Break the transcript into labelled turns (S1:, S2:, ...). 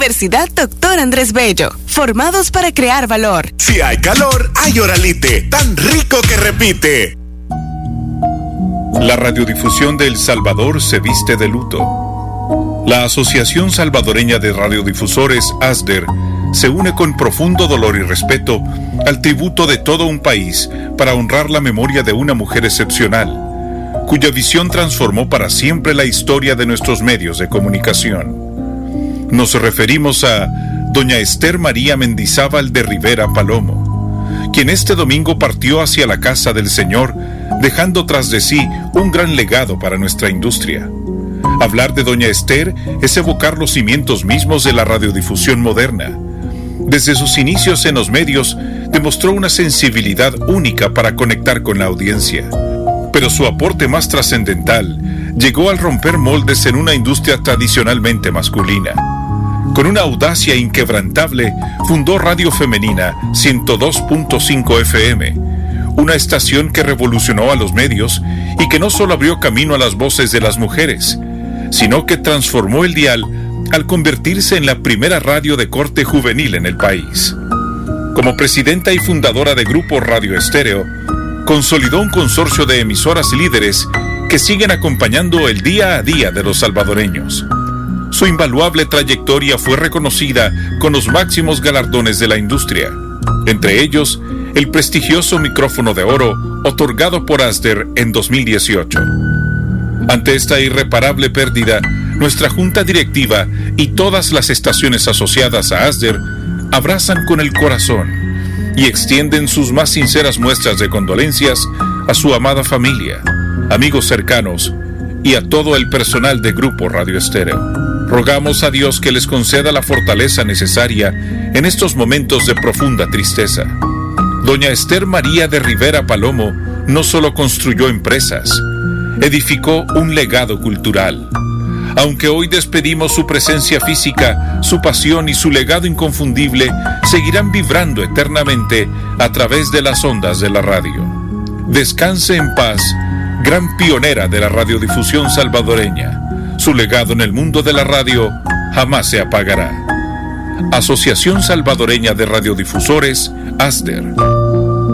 S1: Universidad Dr. Andrés Bello, formados para crear valor.
S2: Si hay calor, hay Oralite, tan rico que repite.
S3: La radiodifusión de El Salvador se viste de luto. La Asociación Salvadoreña de Radiodifusores, ASDER, se une con profundo dolor y respeto al tributo de todo un país para honrar la memoria de una mujer excepcional, cuya visión transformó para siempre la historia de nuestros medios de comunicación. Nos referimos a doña Esther María Mendizábal de Rivera Palomo, quien este domingo partió hacia la casa del Señor, dejando tras de sí un gran legado para nuestra industria. Hablar de doña Esther es evocar los cimientos mismos de la radiodifusión moderna. Desde sus inicios en los medios, demostró una sensibilidad única para conectar con la audiencia. Pero su aporte más trascendental llegó al romper moldes en una industria tradicionalmente masculina. Con una audacia inquebrantable, fundó Radio Femenina 102.5 FM, una estación que revolucionó a los medios y que no solo abrió camino a las voces de las mujeres, sino que transformó el dial al convertirse en la primera radio de corte juvenil en el país. Como presidenta y fundadora de Grupo Radio Estéreo, consolidó un consorcio de emisoras líderes que siguen acompañando el día a día de los salvadoreños. Su invaluable trayectoria fue reconocida con los máximos galardones de la industria, entre ellos el prestigioso micrófono de oro otorgado por ASDER en 2018. Ante esta irreparable pérdida, nuestra junta directiva y todas las estaciones asociadas a ASDER abrazan con el corazón y extienden sus más sinceras muestras de condolencias a su amada familia, amigos cercanos y a todo el personal de Grupo Radio Estéreo. Rogamos a Dios que les conceda la fortaleza necesaria en estos momentos de profunda tristeza. Doña Esther María de Rivera Palomo no solo construyó empresas, edificó un legado cultural. Aunque hoy despedimos su presencia física, su pasión y su legado inconfundible seguirán vibrando eternamente a través de las ondas de la radio. Descanse en paz, gran pionera de la radiodifusión salvadoreña. Su legado en el mundo de la radio jamás se apagará. Asociación Salvadoreña de Radiodifusores, ASDER.